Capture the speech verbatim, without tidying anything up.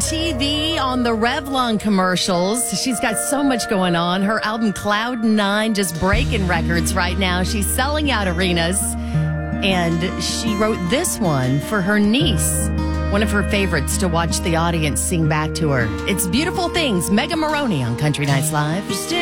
T V, on the Revlon commercials. She's got so much going on. Her album Cloud Nine just breaking records right now. She's selling out arenas. And she wrote this one for her niece, one of her favorites, to watch the audience sing back to her. It's Beautiful Things. Mega Maroney on Country Nights Live.